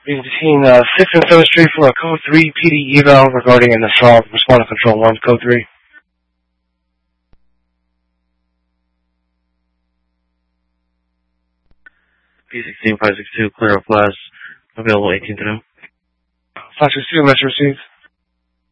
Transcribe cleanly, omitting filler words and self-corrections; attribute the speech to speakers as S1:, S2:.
S1: Between 6th and 7th Street for a Code 3 PD eval regarding an assault. Respond to Control 1, Code 3.
S2: P16 562, clear of class, available 18 to
S1: 562, Metro received.